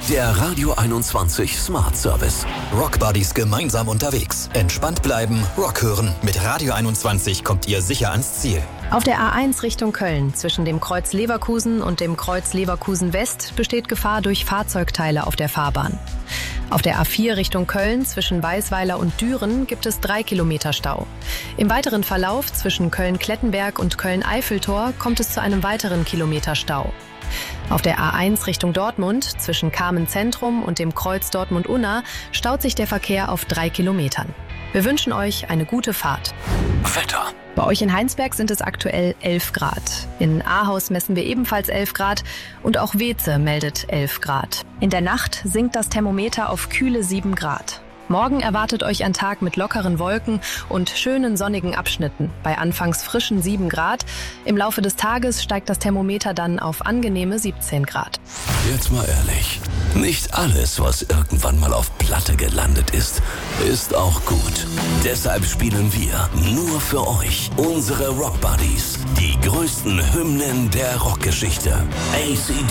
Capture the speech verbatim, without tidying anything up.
Der Radio einundzwanzig Smart Service. Rock Buddies gemeinsam unterwegs. Entspannt bleiben, Rock hören. Mit Radio einundzwanzig kommt ihr sicher ans Ziel. Auf der A eins Richtung Köln, zwischen dem Kreuz Leverkusen und dem Kreuz Leverkusen West, besteht Gefahr durch Fahrzeugteile auf der Fahrbahn. Auf der A vier Richtung Köln, zwischen Weisweiler und Düren, gibt es drei Kilometer Stau. Im weiteren Verlauf zwischen Köln-Klettenberg und Köln-Eiffeltor kommt es zu einem weiteren Kilometer Stau. Auf der A eins Richtung Dortmund, zwischen Kamen Zentrum und dem Kreuz Dortmund-Unna, staut sich der Verkehr auf drei Kilometern. Wir wünschen euch eine gute Fahrt. Wetter. Bei euch in Heinsberg sind es aktuell elf Grad. In Ahaus messen wir ebenfalls elf Grad und auch Weze meldet elf Grad. In der Nacht sinkt das Thermometer auf kühle sieben Grad. Morgen erwartet euch ein Tag mit lockeren Wolken und schönen sonnigen Abschnitten bei anfangs frischen sieben Grad. Im Laufe des Tages steigt das Thermometer dann auf angenehme siebzehn Grad. Jetzt mal ehrlich, nicht alles, was irgendwann mal auf Platte gelandet ist, ist auch gut. Deshalb spielen wir nur für euch unsere Rock Buddies, die größten Hymnen der Rockgeschichte. A C